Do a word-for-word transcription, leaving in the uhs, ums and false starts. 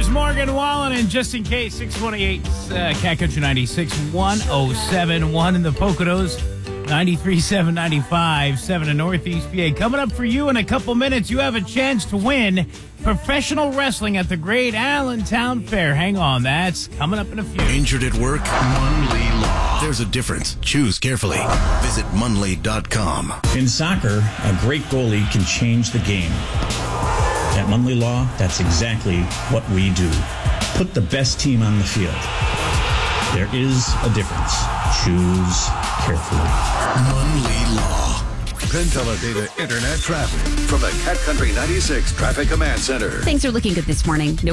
Morgan Wallen, and just in case, six one eight, uh, Cat Country ninety-six, one oh seven one in the Poconos, ninety-three point seven, ninety-five point seven in Northeast P A. Coming up for you in a couple minutes, you have a chance to win professional wrestling at the Great Allentown Fair. Hang on, that's coming up in a few. Injured at work? Munley Law. There's a difference. Choose carefully. Visit munley dot com. In soccer, a great goalie can change the game. At Munley Law, that's exactly what we do. Put the best team on the field. There is a difference. Choose carefully. Munley Law. Penn Teledata Internet traffic from the Cat Country ninety-six Traffic Command Center. Things are looking good this morning. No